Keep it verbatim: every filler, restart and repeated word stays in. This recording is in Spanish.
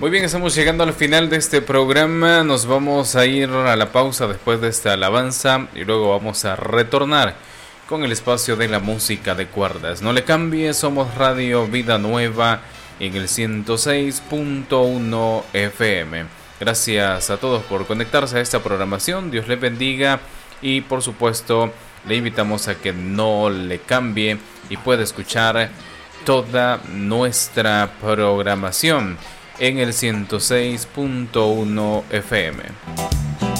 Muy bien, estamos llegando al final de este programa. Nos vamos a ir a la pausa después de esta alabanza y luego vamos a retornar con el espacio de la música de cuerdas. No le cambie, somos Radio Vida Nueva en el ciento seis punto uno F M. Gracias a todos por conectarse a esta programación. Dios les bendiga y por supuesto le invitamos a que no le cambie y pueda escuchar toda nuestra programación en el ciento seis punto uno F M.